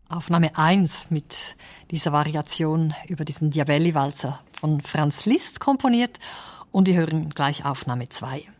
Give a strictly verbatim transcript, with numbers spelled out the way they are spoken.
Aufnahme eins mit dieser Variation über diesen Diabelli-Walzer von Franz Liszt komponiert. Und wir hören gleich Aufnahme zwei.